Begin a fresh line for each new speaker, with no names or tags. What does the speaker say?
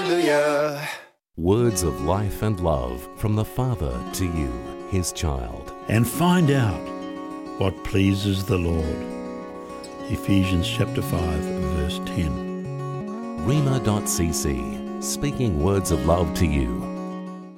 Hallelujah.
Words of life and love from the Father to you, his child.
And find out what pleases the Lord. Ephesians chapter 5, verse 10.
Rhema.cc, speaking words of love to you.